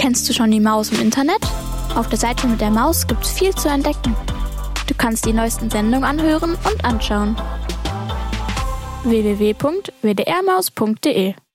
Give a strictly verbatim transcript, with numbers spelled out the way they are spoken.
Kennst du schon die Maus im Internet? Auf der Seite mit der Maus gibt's viel zu entdecken. Du kannst die neuesten Sendungen anhören und anschauen. w w w punkt w d r maus punkt d e